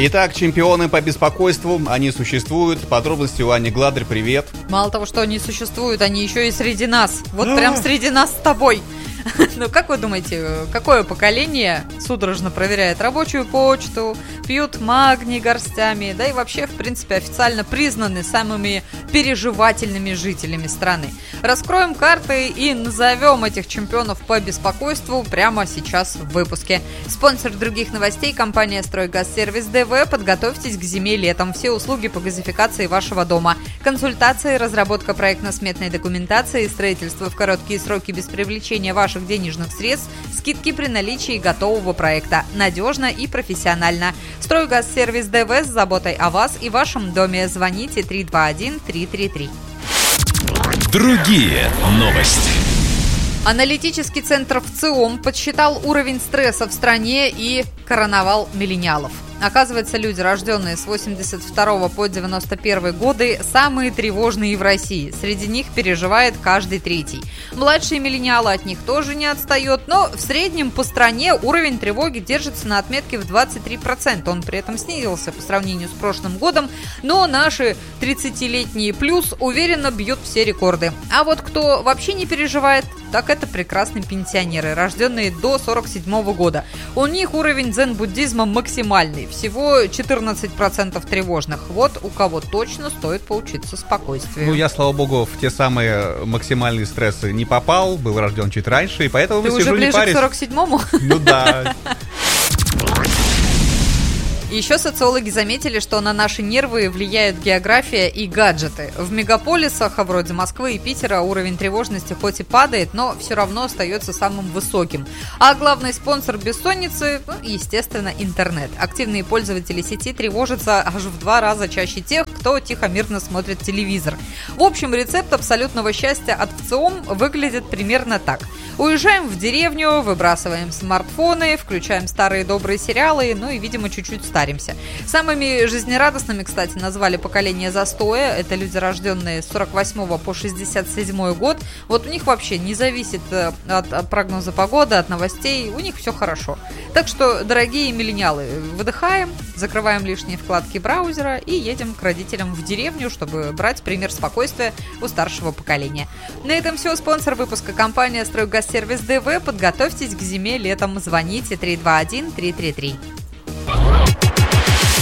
Итак, чемпионы по беспокойству, они существуют. Подробности у Ани Гладер, привет. Мало того, что они существуют, они еще и среди нас. Вот прям среди нас с тобой. Ну, как вы думаете, какое поколение судорожно проверяет рабочую почту, пьют магний горстями, да и вообще, в принципе, официально признаны самыми переживательными жителями страны? Раскроем карты и назовем этих чемпионов по беспокойству прямо сейчас в выпуске. Спонсор других новостей – компания «Стройгазсервис ДВ». Подготовьтесь к зиме и летом. Все услуги по газификации вашего дома. Консультации, разработка проектно-сметной документации, строительство в короткие сроки без привлечения ваших денежных средств, скидки при наличии готового проекта. Надежно и профессионально. «Стройгазсервис ДВ» с заботой о вас и вашем доме. Звоните 321-333. Другие новости. Аналитический центр ВЦИОМ подсчитал уровень стресса в стране и короновал миллениалов. Оказывается, люди, рожденные с 82 по 91 годы, самые тревожные в России. Среди них переживает каждый третий. Младшие миллениалы от них тоже не отстает, но в среднем по стране уровень тревоги держится на отметке в 23%. Он при этом снизился по сравнению с прошлым годом, но наши 30-летние плюс уверенно бьют все рекорды. А вот кто вообще не переживает, так это прекрасные пенсионеры, рожденные до 47 года. У них уровень дзен-буддизма максимальный. Всего 14% тревожных. Вот у кого точно стоит поучиться спокойствию. Ну, я, слава богу, в те самые максимальные стрессы не попал, был рожден чуть раньше, и поэтому ты сижу, уже ближе не парюсь. К 47-му? Ну да. Еще социологи заметили, что на наши нервы влияют география и гаджеты. В мегаполисах, вроде Москвы и Питера, уровень тревожности хоть и падает, но все равно остается самым высоким. А главный спонсор бессонницы, естественно, интернет. Активные пользователи сети тревожатся аж в 2 раза чаще тех, кто тихо-мирно смотрит телевизор. В общем, рецепт абсолютного счастья от ВЦИОМ выглядит примерно так. Уезжаем в деревню, выбрасываем смартфоны, включаем старые добрые сериалы, ну и, видимо, чуть-чуть старимся. Самыми жизнерадостными, кстати, назвали поколение застоя. Это люди, рожденные с 48 по 67 год. Вот у них вообще не зависит от прогноза погоды, от новостей. У них все хорошо. Так что, дорогие миллениалы, выдыхаем, закрываем лишние вкладки браузера и едем к родителям в деревню, чтобы брать пример спокойствия у старшего поколения. На этом все. Спонсор выпуска — компания «Стройгазсервис ДВ». Подготовьтесь к зиме, летом. Звоните 321-333.